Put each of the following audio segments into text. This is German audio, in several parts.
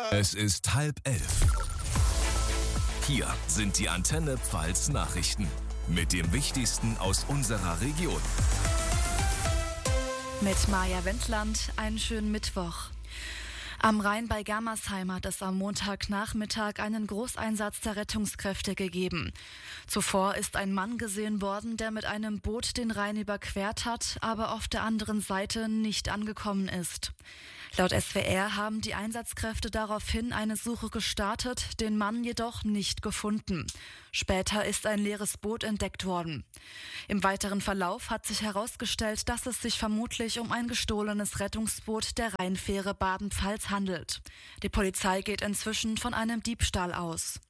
Es ist 10:30. Hier sind die Antenne Pfalz Nachrichten mit dem Wichtigsten aus unserer Region. Mit Maja Wendland, einen schönen Mittwoch. Am Rhein bei Germersheim hat es am Montagnachmittag einen Großeinsatz der Rettungskräfte gegeben. Zuvor ist ein Mann gesehen worden, der mit einem Boot den Rhein überquert hat, aber auf der anderen Seite nicht angekommen ist. Laut SWR haben die Einsatzkräfte daraufhin eine Suche gestartet, den Mann jedoch nicht gefunden. Später ist ein leeres Boot entdeckt worden. Im weiteren Verlauf hat sich herausgestellt, dass es sich vermutlich um ein gestohlenes Rettungsboot der Rheinfähre Baden-Pfalz handelt. Die Polizei geht inzwischen von einem Diebstahl aus.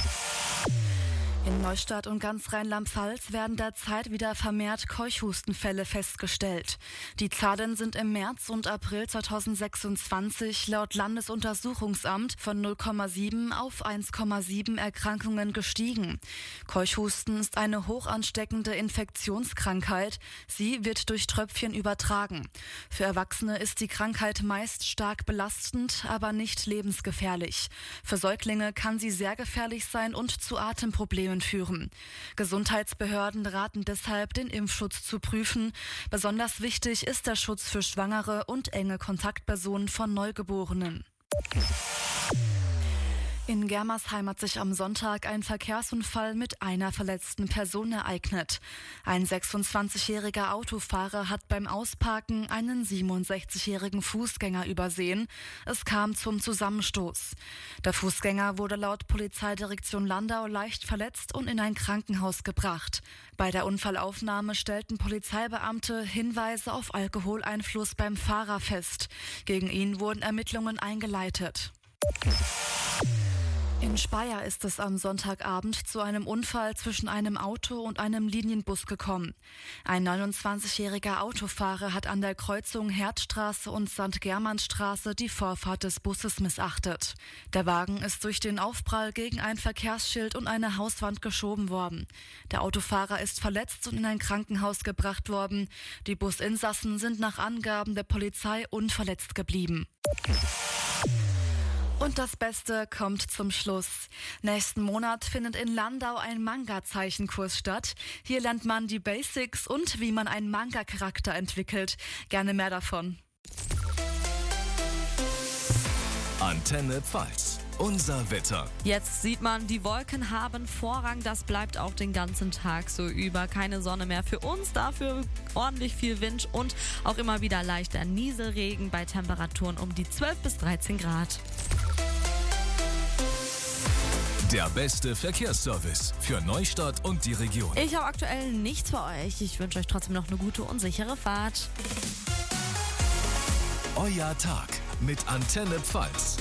In Neustadt und ganz Rheinland-Pfalz werden derzeit wieder vermehrt Keuchhustenfälle festgestellt. Die Zahlen sind im März und April 2026 laut Landesuntersuchungsamt von 0,7 auf 1,7 Erkrankungen gestiegen. Keuchhusten ist eine hochansteckende Infektionskrankheit. Sie wird durch Tröpfchen übertragen. Für Erwachsene ist die Krankheit meist stark belastend, aber nicht lebensgefährlich. Für Säuglinge kann sie sehr gefährlich sein und zu Atemproblemen führen. Gesundheitsbehörden raten deshalb, den Impfschutz zu prüfen. Besonders wichtig ist der Schutz für Schwangere und enge Kontaktpersonen von Neugeborenen. In Germersheim hat sich am Sonntag ein Verkehrsunfall mit einer verletzten Person ereignet. Ein 26-jähriger Autofahrer hat beim Ausparken einen 67-jährigen Fußgänger übersehen. Es kam zum Zusammenstoß. Der Fußgänger wurde laut Polizeidirektion Landau leicht verletzt und in ein Krankenhaus gebracht. Bei der Unfallaufnahme stellten Polizeibeamte Hinweise auf Alkoholeinfluss beim Fahrer fest. Gegen ihn wurden Ermittlungen eingeleitet. In Speyer ist es am Sonntagabend zu einem Unfall zwischen einem Auto und einem Linienbus gekommen. Ein 29-jähriger Autofahrer hat an der Kreuzung Herdstraße und St. Germannstraße die Vorfahrt des Busses missachtet. Der Wagen ist durch den Aufprall gegen ein Verkehrsschild und eine Hauswand geschoben worden. Der Autofahrer ist verletzt und in ein Krankenhaus gebracht worden. Die Businsassen sind nach Angaben der Polizei unverletzt geblieben. Und das Beste kommt zum Schluss. Nächsten Monat findet in Landau ein Manga-Zeichenkurs statt. Hier lernt man die Basics und wie man einen Manga-Charakter entwickelt. Gerne mehr davon. Antenne Pfalz. Unser Wetter. Jetzt sieht man, die Wolken haben Vorrang. Das bleibt auch den ganzen Tag so über. Keine Sonne mehr für uns, dafür ordentlich viel Wind und auch immer wieder leichter Nieselregen bei Temperaturen um die 12 bis 13 Grad. Der beste Verkehrsservice für Neustadt und die Region. Ich habe aktuell nichts für euch. Ich wünsche euch trotzdem noch eine gute und sichere Fahrt. Euer Tag mit Antenne Pfalz.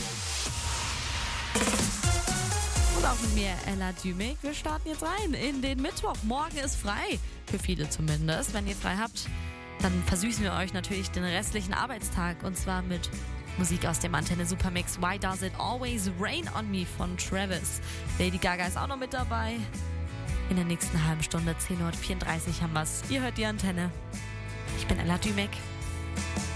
Und auch mit mir, Ella Dümig. Wir starten jetzt rein in den Mittwoch. Morgen ist frei. Für viele zumindest. Wenn ihr frei habt, dann versüßen wir euch natürlich den restlichen Arbeitstag. Und zwar mit Musik aus dem Antenne Supermix Why Does It Always Rain on Me von Travis. Lady Gaga ist auch noch mit dabei. In der nächsten halben Stunde, 10:34 Uhr haben wir's. Ihr hört die Antenne. Ich bin Ella Dümig.